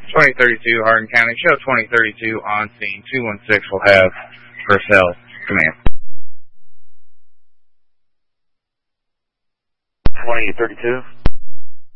2032 Hardin County, show 2032 on scene. 216 will have Purcell command. 2032.